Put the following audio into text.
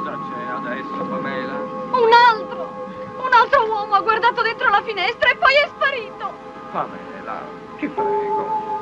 Cosa c'è adesso, Pamela? Un altro uomo ha guardato dentro la finestra e poi è sparito. Pamela, ti prego.